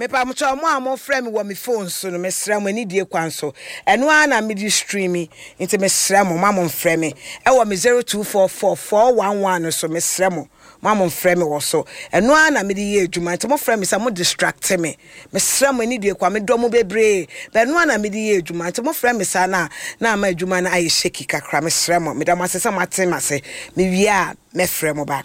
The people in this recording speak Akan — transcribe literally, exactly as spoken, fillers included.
Me pa mo cho mo amo frɛ me wo me phone so no me sra mo ani die kwan so eno ana me di streaming nti me sra mo ma mo frɛ me e wo me zero two four four four one one so me sra mo ma mo frɛ me wo so eno ana me di ye adwuma nti mo frɛ me sa mo distract me me sra mo ani die kwa me do mo bebre be eno ana me di ye adwuma nti mo frɛ me sa na na ma adwuma na aye sheki kakra me sra mo me da ma sesa mate ma se me wi a me frɛ mo ba